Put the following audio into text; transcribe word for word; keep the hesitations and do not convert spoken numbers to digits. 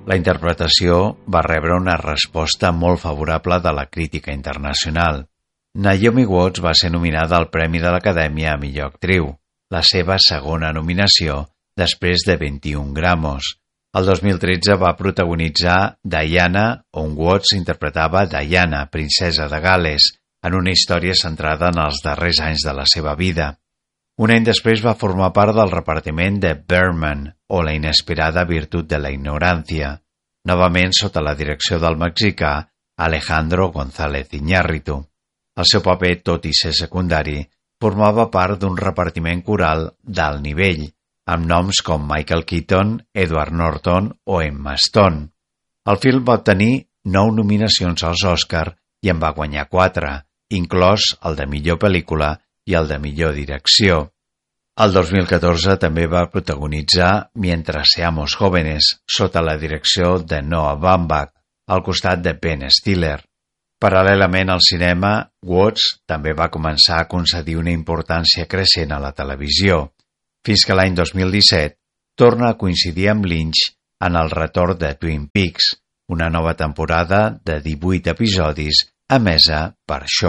La interpretació va rebre una resposta molt favorable de la crítica internacional. Naomi Watts va ser nominada al Premi de l'Acadèmia a millor actriu, la seva segona nominació després de vint-i-un Grammys. El dos mil tretze va protagonitzar Diana, on Watts interpretava Diana, princesa de Gal·les, en una història centrada en els darrers anys de la seva vida. Un any després va formar part del repartiment de Birdman, o La inesperada virtut de la ignorància, novament sota la direcció del mexicà Alejandro González Iñárritu. El seu paper, tot i ser secundari, formava part d'un repartiment coral d'alt nivell, amb noms com Michael Keaton, Edward Norton o Emma Stone. El film va obtenir nou nominacions als Oscar i en va guanyar quatre, inclòs el de millor pel·lícula i el de millor direcció. El dos mil catorze també va protagonitzar Mientras seamos jóvenes, sota la direcció de Noah Baumbach, al costat de Ben Stiller. Paral·lelament al cinema, Watts també va començar a concedir una importància creixent a la televisió, fins que l'any dos mil disset torna a coincidir amb Lynch en el retorn de Twin Peaks, una nova temporada de divuit episodis emesa per Showtime.